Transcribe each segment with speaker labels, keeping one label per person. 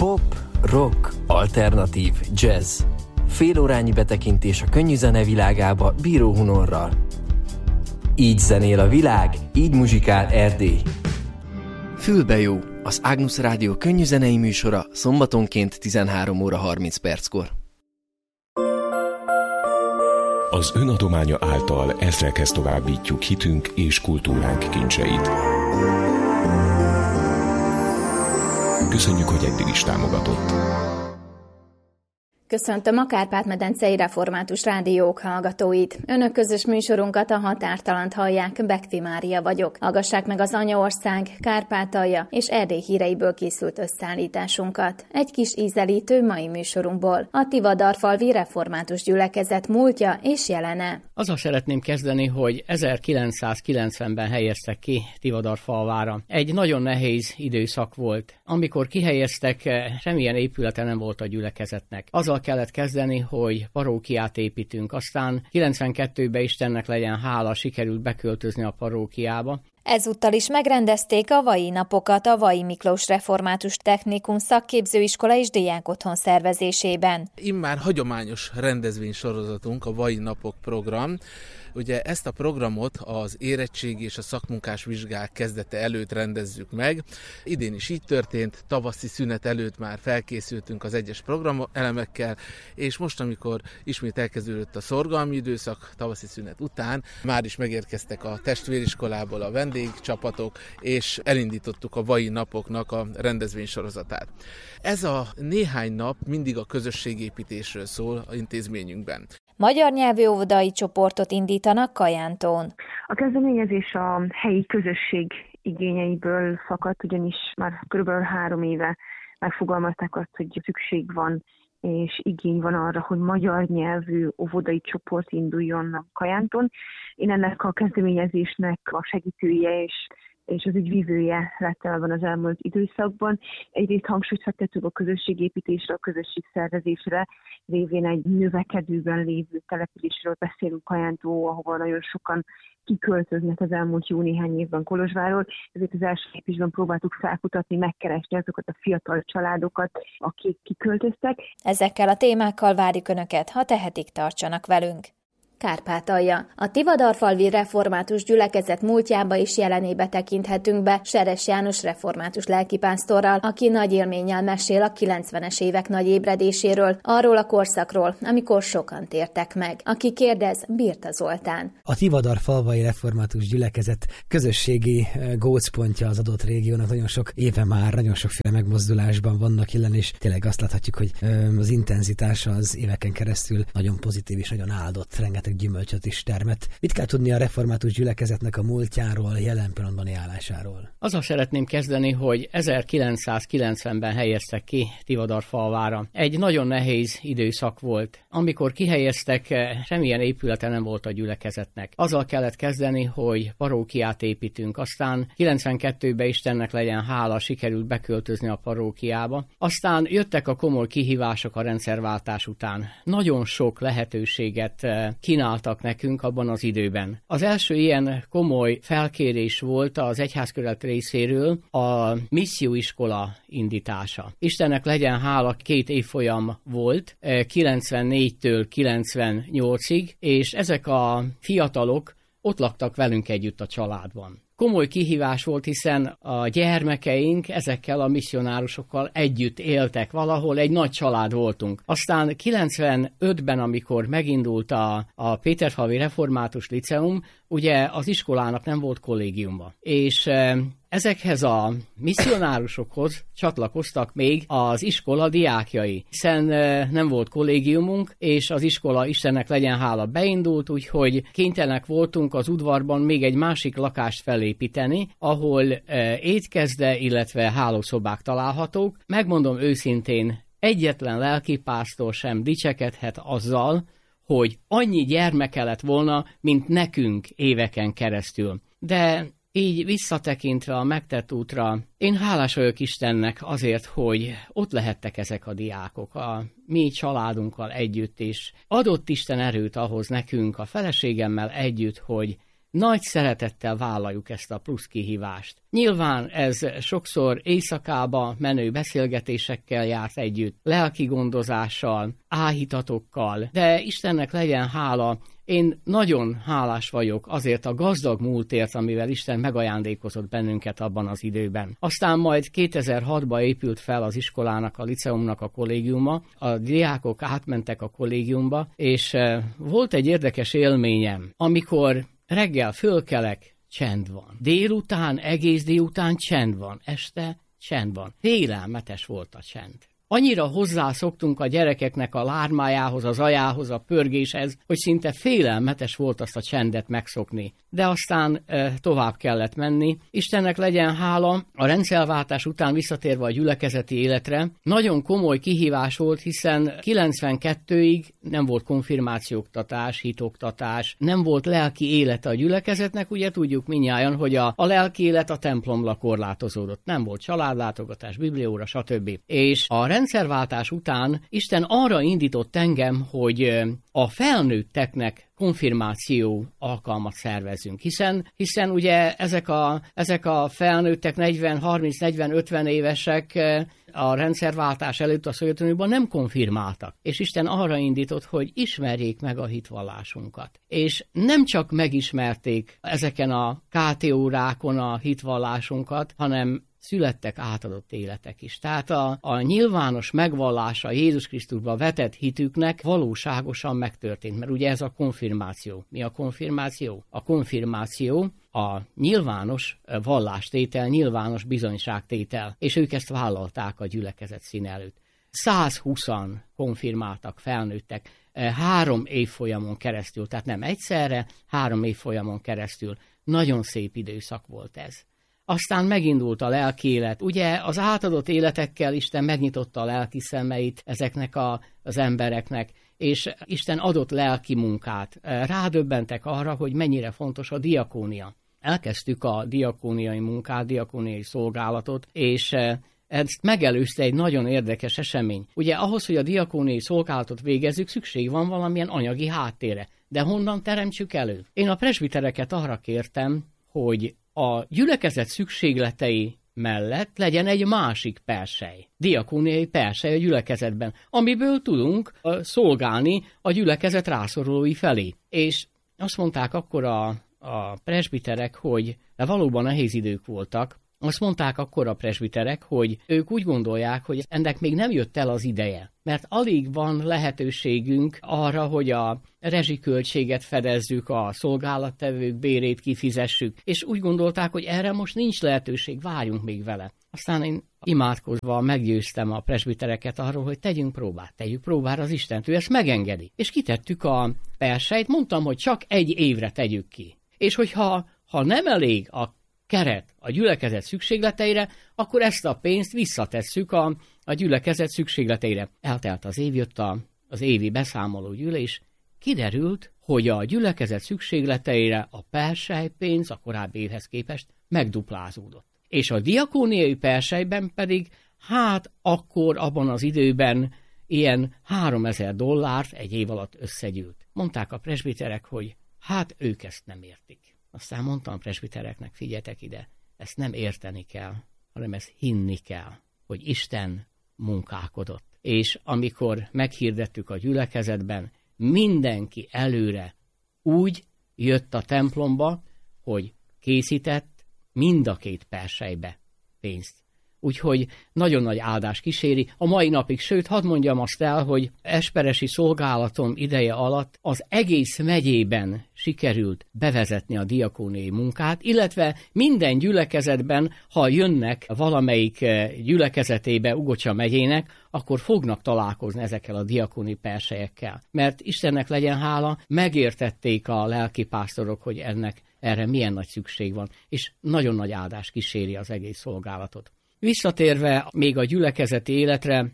Speaker 1: Pop, rock, alternatív, jazz. Félórányi betekintés a könnyű zene világába Bíró Hunorral. Így zenél a világ, így muzsikál Erdély. Fülbe jó, az Ágnusz Rádió könnyűzenei műsora szombatonként 13 óra 30 perckor.
Speaker 2: Az önadománya által ezrekhez továbbítjuk hitünk és kultúránk kincseit. Köszönjük, hogy eddig is támogatott.
Speaker 3: Köszöntöm a Kárpát-medencei Református Rádiók hallgatóit. Önök közös műsorunkat, a Határtalant hallják, Bekti Mária vagyok. Hallgassák meg az Anyaország, Kárpátalja és Erdély híreiből készült összeállításunkat. Egy kis ízelítő mai műsorunkból. A Tivadarfalvi Református Gyülekezet múltja és jelene.
Speaker 4: Azzal szeretném kezdeni, hogy 1990-ben helyeztek ki Tivadarfalvára. Egy nagyon nehéz időszak volt. Amikor kihelyeztek, semmilyen épülete nem volt a gyülekezetnek. Azzal kellett kezdeni, hogy parókiát építünk. Aztán 92-ben Istennek legyen hála, sikerült beköltözni a parókiába.
Speaker 3: Ezúttal is megrendezték a Vai napokat a Vai Miklós Református Technikum szakképzőiskola és diákotthon szervezésében.
Speaker 5: Immár hagyományos rendezvénysorozatunk a Vai napok program. Ugye ezt a programot az érettségi és a szakmunkás vizsgák kezdete előtt rendezzük meg. Idén is így történt, tavaszi szünet előtt már felkészültünk az egyes programelemekkel, és most, amikor ismét elkezdődött a szorgalmi időszak tavaszi szünet után, már is megérkeztek a testvériskolából a vendégcsapatok, és elindítottuk a Vai napoknak a rendezvénysorozatát. Ez a néhány nap mindig a közösségépítésről szól az intézményünkben.
Speaker 3: Magyar nyelvű óvodai csoportot indítanak Kajántón.
Speaker 6: A kezdeményezés a helyi közösség igényeiből fakadt, ugyanis már kb. 3 éve megfogalmazták azt, hogy szükség van és igény van arra, hogy magyar nyelvű óvodai csoport induljon Kajánton. Én ennek a kezdeményezésnek a segítője és az ügyvívője lettem ebben az elmúlt időszakban. Egyrészt hangsúlyt fektetünk a közösségépítésre, a közösségszervezésre, révén egy növekedőben lévő településről beszélünk Kajántó, ahova nagyon sokan kiköltöznek az elmúlt jó néhány évben Kolozsvárról. Ezért az első lépésben próbáltuk felkutatni, megkeresni azokat a fiatal családokat, akik kiköltöztek.
Speaker 3: Ezekkel a témákkal várjuk Önöket, ha tehetik, tartsanak velünk. Kárpátalja. A Tivadarfalvi Református Gyülekezet múltjába és jelenébe tekinthetünk be Seres János református lelkipásztorral, aki nagy élménnyel mesél a 90-es évek nagy ébredéséről, arról a korszakról, amikor sokan tértek meg. Aki kérdez, Birta Zoltán.
Speaker 7: A Tivadarfalvai Református Gyülekezet közösségi gócpontja az adott régiónak, nagyon sok éve már, nagyon sokféle megmozdulásban vannak jelen, és tényleg azt láthatjuk, hogy az intenzitása az éveken keresztül nagyon pozitív és nagyon áldott, rengeteg gyümölcsöt is termett. Mit kell tudni a református gyülekezetnek a múltjáról, jelen pillanatbani állásáról?
Speaker 4: Azzal szeretném kezdeni, hogy 1990-ben helyeztek ki Tivadarfalvára. Egy nagyon nehéz időszak volt. Amikor kihelyeztek, semmilyen épülete nem volt a gyülekezetnek. Azzal kellett kezdeni, hogy parókiát építünk. Aztán 92-ben Istennek legyen hála, sikerült beköltözni a parókiába. Aztán jöttek a komoly kihívások a rendszerváltás után. Nagyon sok lehetőséget kínáltak nekünk abban az időben. Az első ilyen komoly felkérés volt az egyházközlet részéről a misszióiskola indítása. Istennek legyen hála, 2 évfolyam volt, 94-től 98-ig, és ezek a fiatalok ott laktak velünk együtt a családban. Komoly kihívás volt, hiszen a gyermekeink ezekkel a misszionárusokkal együtt éltek, valahol egy nagy család voltunk. Aztán 95-ben, amikor megindult a Péterfalvi Református Liceum, ugye az iskolának nem volt kollégiuma. És ezekhez a misszionárusokhoz csatlakoztak még az iskola diákjai, hiszen nem volt kollégiumunk, és az iskola, Istennek legyen hála, beindult, úgyhogy kénytelenek voltunk az udvarban még egy másik lakást felépíteni, ahol étkezde, illetve hálószobák találhatók. Megmondom őszintén, egyetlen lelkipásztor sem dicsekedhet azzal, hogy annyi gyermeke lett volna, mint nekünk éveken keresztül. De így visszatekintve a megtett útra, én hálás vagyok Istennek azért, hogy ott lehettek ezek a diákok, a mi családunkkal együtt is. Adott Isten erőt ahhoz nekünk, a feleségemmel együtt, hogy nagy szeretettel vállaljuk ezt a plusz kihívást. Nyilván ez sokszor éjszakába menő beszélgetésekkel járt együtt, lelki gondozással, áhítatokkal, de Istennek legyen hála, én nagyon hálás vagyok azért a gazdag múltért, amivel Isten megajándékozott bennünket abban az időben. Aztán majd 2006-ban épült fel az iskolának, a liceumnak a kollégiuma, a diákok átmentek a kollégiumba, és volt egy érdekes élményem, amikor reggel fölkelek, csend van. Délután, egész délután csend van. Este csend van. Félelmetes volt a csend. Annyira hozzászoktunk a gyerekeknek a lármájához, az ajához, a pörgéshez, hogy szinte félelmetes volt azt a csendet megszokni. De aztán tovább kellett menni. Istennek legyen hála, a rendszerváltás után visszatérve a gyülekezeti életre, nagyon komoly kihívás volt, hiszen 92-ig nem volt konfirmációoktatás, hitoktatás, nem volt lelki élete a gyülekezetnek, ugye tudjuk mindnyájan, hogy a lelki élet a templomra korlátozódott. Nem volt családlátogatás, biblióra, stb. És a rendszerváltás után Isten arra indított engem, hogy a felnőtteknek konfirmáció alkalmat szervezünk, hiszen ugye ezek a felnőttek 40, 30, 40, 50 évesek a rendszerváltás előtt a Szovjetunióban nem konfirmáltak. És Isten arra indított, hogy ismerjék meg a hitvallásunkat. És nem csak megismerték ezeken a KT órákon a hitvallásunkat, hanem születtek átadott életek is. Tehát a nyilvános megvallása Jézus Krisztusba vetett hitüknek valóságosan megtörtént, mert ugye ez a konfirmáció. Mi a konfirmáció? A konfirmáció a nyilvános vallástétel, nyilvános bizonyságtétel, és ők ezt vállalták a gyülekezet színe előtt. 120-an konfirmáltak, felnőttek, 3 évfolyamon keresztül, tehát nem egyszerre, 3 évfolyamon keresztül. Nagyon szép időszak volt ez. Aztán megindult a lelki élet. Ugye az átadott életekkel Isten megnyitotta a lelki szemeit ezeknek az embereknek, és Isten adott lelki munkát. Rádöbbentek arra, hogy mennyire fontos a diakónia. Elkezdtük a diakóniai munkát, diakóniai szolgálatot, és ezt megelőzte egy nagyon érdekes esemény. Ugye ahhoz, hogy a diakóniai szolgálatot végezzük, szükség van valamilyen anyagi háttérre. De honnan teremtsük elő? Én a presbitereket arra kértem, hogy a gyülekezet szükségletei mellett legyen egy másik persely, diakóniai persely a gyülekezetben, amiből tudunk szolgálni a gyülekezet rászorulói felé. És azt mondták akkor a presbiterek, hogy valóban nehéz idők voltak, azt mondták akkor a presbiterek, hogy ők úgy gondolják, hogy ennek még nem jött el az ideje, mert alig van lehetőségünk arra, hogy a rezsiköltséget fedezzük, a szolgálattevők bérét kifizessük, és úgy gondolták, hogy erre most nincs lehetőség, várjunk még vele. Aztán én imádkozva meggyőztem a presbitereket arról, hogy tegyünk próbára az Istent, ő ezt megengedi. És kitettük a persejt, mondtam, hogy csak 1 évre tegyük ki. És hogyha nem elég a keret a gyülekezet szükségleteire, akkor ezt a pénzt visszatesszük a gyülekezet szükségleteire. Eltelt az év, jött az évi beszámoló gyűlés, kiderült, hogy a gyülekezet szükségleteire a perselypénz a korábbi évhez képest megduplázódott. És a diakóniai perselyben pedig, akkor abban az időben ilyen $3000 egy év alatt összegyűlt. Mondták a presbiterek, hogy ők ezt nem értik. Aztán mondtam a presbitereknek, figyeljetek ide, ezt nem érteni kell, hanem ezt hinni kell, hogy Isten munkálkodott. És amikor meghirdettük a gyülekezetben, mindenki előre úgy jött a templomba, hogy készített mind a 2 perselybe pénzt. Úgyhogy nagyon nagy áldás kíséri a mai napig, sőt, hadd mondjam azt el, hogy esperesi szolgálatom ideje alatt az egész megyében sikerült bevezetni a diakóniai munkát, illetve minden gyülekezetben, ha jönnek valamelyik gyülekezetébe Ugocsa megyének, akkor fognak találkozni ezekkel a diakóni perselyekkel. Mert Istennek legyen hála, megértették a lelkipásztorok, hogy erre milyen nagy szükség van, és nagyon nagy áldás kíséri az egész szolgálatot. Visszatérve még a gyülekezeti életre,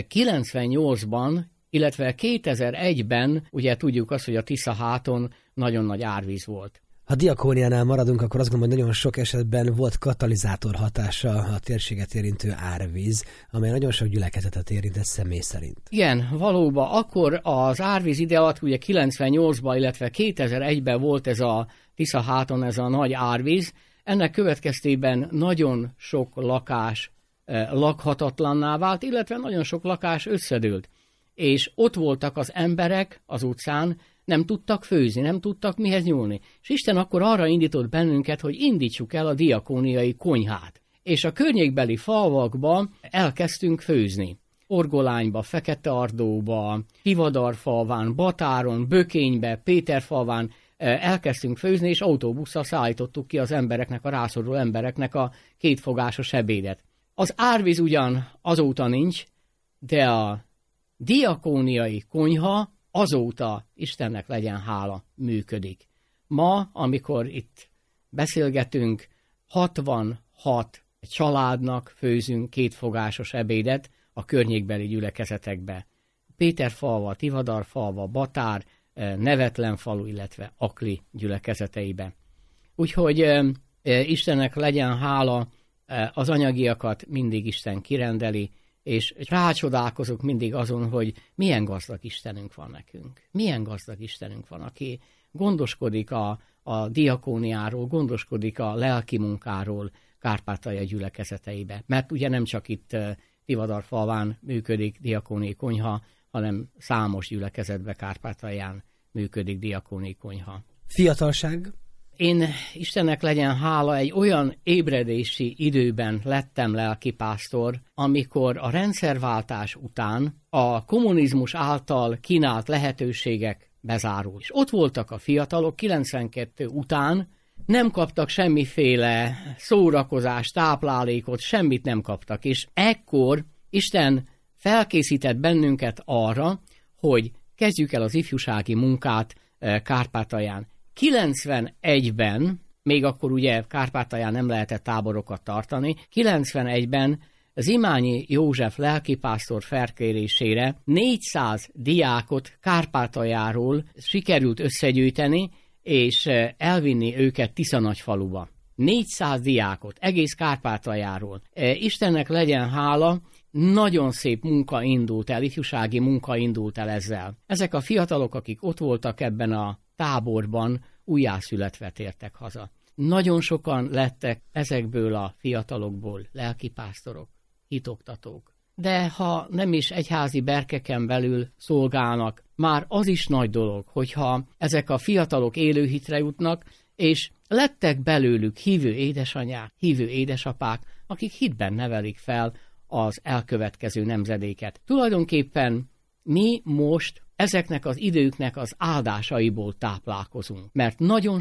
Speaker 4: 98-ban, illetve 2001-ben, ugye tudjuk azt, hogy a Tisza háton nagyon nagy árvíz volt.
Speaker 7: Ha diakóniánál maradunk, akkor azt gondolom, hogy nagyon sok esetben volt katalizátor hatása a térséget érintő árvíz, amely nagyon sok gyülekezetet érintett személy szerint.
Speaker 4: Igen, valóban. Akkor az árvíz ide alatt ugye 98-ban, illetve 2001-ben volt ez a Tisza-háton ez a nagy árvíz. Ennek következtében nagyon sok lakás lakhatatlanná vált, illetve nagyon sok lakás összedőlt. És ott voltak az emberek az utcán, nem tudtak főzni, nem tudtak mihez nyúlni. És Isten akkor arra indított bennünket, hogy indítsuk el a diakóniai konyhát. És a környékbeli falvakba elkezdtünk főzni. Orgolányba, Feketeardóba, Tivadarfalván, Batáron, Bökénybe, Péterfalván elkezdtünk főzni, és autóbusszal szállítottuk ki az embereknek, a rászoruló embereknek a kétfogásos ebédet. Az árvíz ugyan azóta nincs, de a diakóniai konyha azóta, Istennek legyen hála, működik. Ma, amikor itt beszélgetünk, 66 családnak főzünk kétfogásos ebédet a környékbeli gyülekezetekbe. Péterfalva, Tivadarfalva, Batár, Nevetlenfalu, illetve Akli gyülekezeteibe. Úgyhogy Istennek legyen hála, az anyagiakat mindig Isten kirendeli, és rácsodálkozok mindig azon, hogy milyen gazdag Istenünk van nekünk. Milyen gazdag Istenünk van, aki gondoskodik a diakóniáról, gondoskodik a lelki munkáról Kárpátalja gyülekezeteibe. Mert ugye nem csak itt Tivadarfalván működik diakóniai konyha, hanem számos gyülekezetbe Kárpátalján működik diakóniai konyha.
Speaker 7: Fiatalság?
Speaker 4: Én, Istennek legyen hála, egy olyan ébredési időben lettem lelkipásztor, amikor a rendszerváltás után a kommunizmus által kínált lehetőségek bezárul. És ott voltak a fiatalok 92 után, nem kaptak semmiféle szórakozást, táplálékot, semmit nem kaptak. És ekkor Isten felkészített bennünket arra, hogy kezdjük el az ifjúsági munkát Kárpátalján. 91-ben, még akkor ugye Kárpátalján nem lehetett táborokat tartani, 91-ben Zimányi József lelkipásztor felkérésére 400 diákot Kárpátaljáról sikerült összegyűjteni, és elvinni őket Tiszanagyfaluba. 400 diákot, egész Kárpátaljáról. Istennek legyen hála, nagyon szép munka indult el, ifjúsági munka indult el ezzel. Ezek a fiatalok, akik ott voltak ebben a táborban, újjászületve tértek haza. Nagyon sokan lettek ezekből a fiatalokból lelkipásztorok, hitoktatók. De ha nem is egyházi berkeken belül szolgálnak, már az is nagy dolog, hogyha ezek a fiatalok élőhitre jutnak, és lettek belőlük hívő édesanyák, hívő édesapák, akik hitben nevelik fel az elkövetkező nemzedéket. Tulajdonképpen mi most ezeknek az időknek az áldásaiból táplálkozunk. Mert nagyon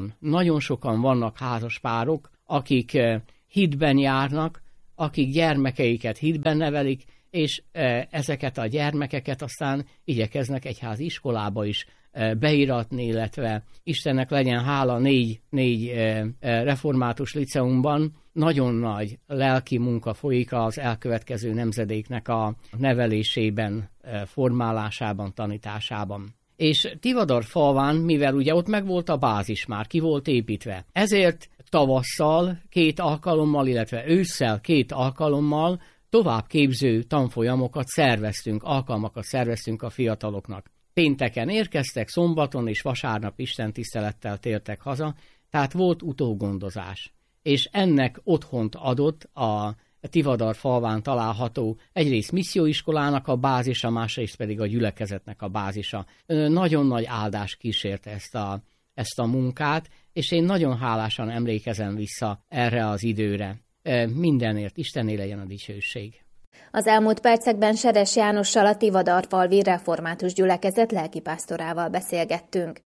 Speaker 4: sokan vannak házaspárok, akik hitben járnak, akik gyermekeiket hitben nevelik, és ezeket a gyermekeket aztán igyekeznek egyházi iskolába is beíratni, illetve Istennek legyen hála 4 református liceumban nagyon nagy lelki munka folyik az elkövetkező nemzedéknek a nevelésében, formálásában, tanításában. És Tivadarfalván, mivel ugye ott megvolt a bázis már, ki volt építve, ezért tavasszal 2 alkalommal, illetve ősszel 2 alkalommal továbbképző tanfolyamokat szerveztünk, alkalmakat szerveztünk a fiataloknak. Pénteken érkeztek, szombaton és vasárnap istentisztelettel tértek haza, tehát volt utógondozás. És ennek otthont adott a Tivadarfalván található egyrészt misszióiskolának a bázisa, másrészt pedig a gyülekezetnek a bázisa. Nagyon nagy áldás kísérte ezt a munkát, és én nagyon hálásan emlékezem vissza erre az időre. Mindenért Istené legyen a dicsőség.
Speaker 3: Az elmúlt percekben Seres Jánossal, a Tivadarfalvi református gyülekezet lelkipásztorával beszélgettünk.